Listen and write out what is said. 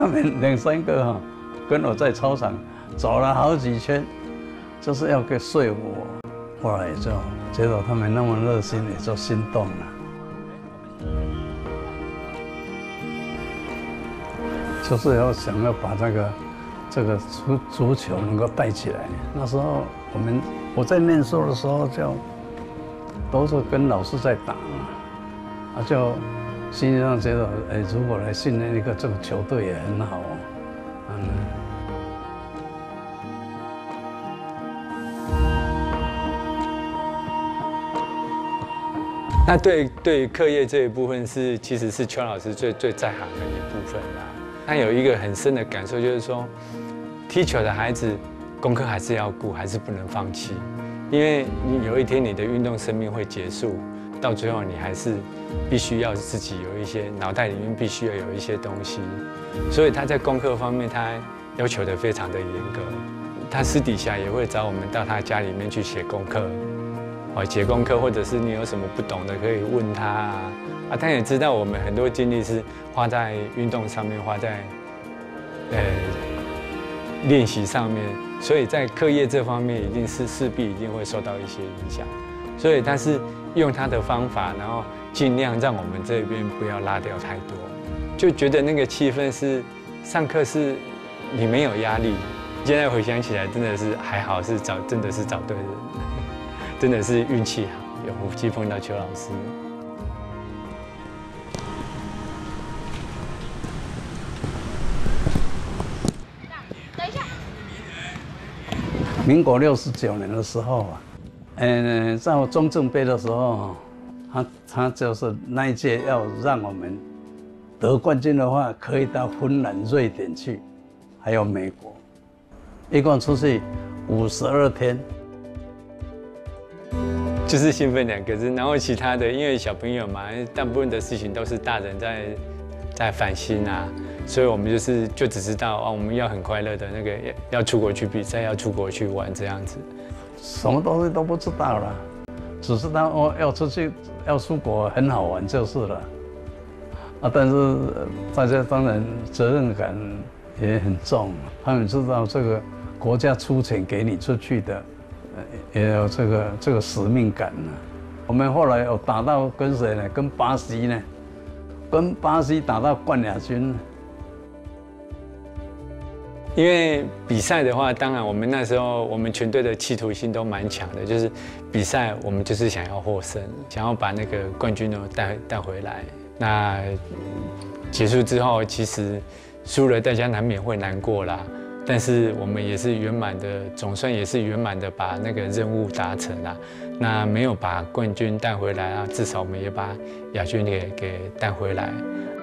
他们两三个哈，跟我在操场走了好几圈，就是要给说服我。后来就觉得他们那么热心，也就心动了。就是要想要把这个足球能够带起来。那时候我在念书的时候就都是跟老师在打嘛，就心里上觉得，如果来训练一个这个球队也很好哦。 那对课业这一部分其实是邱老师最在行的一部分啦。他有一个很深的感受，就是说，踢球的孩子功课还是要顾，还是不能放弃，因为你有一天你的运动生命会结束，到最后你还是必须要自己有一些脑袋里面必须要有一些东西，所以他在功课方面他要求的非常的严格，他私底下也会找我们到他家里面去写功课。写功课，或者是你有什么不懂的可以问他啊。他也知道我们很多精力是花在运动上面，花在练习上面，所以在课业这方面一定是势必一定会受到一些影响。所以他是用他的方法，然后尽量让我们这边不要拉掉太多，就觉得那个气氛是上课是你没有压力。现在回想起来，真的是还好是真的是找对人。真的是运气好，有福气碰到邱老师。 等一下。 民国69年的时候啊，在我中正杯的时候，他就是那一届要让我们得冠军的话，可以到芬兰、瑞典去，还有美国，一共出去52天。 就是兴奋2个字，然后其他的，因为小朋友嘛，大部分的事情都是大人在烦心啊，所以我们就只知道我们要很快乐的那个要出国去比赛，要出国去玩这样子， 什么东西都不知道了，只知道要出国很好玩就是了。但是大家当然责任感也很重，他们知道这个国家出钱给你出去的。也有这个使命感呢。我们后来有打到跟谁呢？跟巴西呢？跟巴西打到冠亚军。 因为比赛的话，当然我们那时候我们全队的企图心都蛮强的，就是比赛我们就是想要获胜，想要把那个冠军都带回来。那结束之后，其实输了，大家难免会难过啦。但是我们也是圆满的，总算也是圆满的把那个任务达成了。那没有把冠军带回来啊，至少我们也把亚军给带回来。